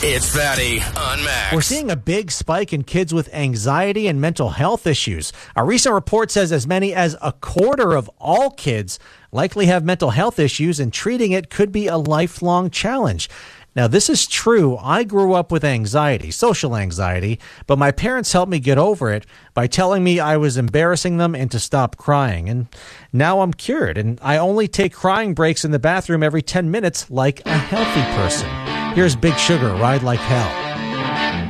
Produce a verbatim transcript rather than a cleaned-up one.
It's Fatty on Max. We're seeing a big spike in kids with anxiety and mental health issues. A recent report says as many as a quarter of all kids likely have mental health issues, and treating it could be a lifelong challenge. Now, this is true. I grew up with anxiety, social anxiety, but my parents helped me get over it by telling me I was embarrassing them and to stop crying. And now I'm cured, and I only take crying breaks in the bathroom every ten minutes like a healthy person. Here's Big Sugar, Ride Like Hell.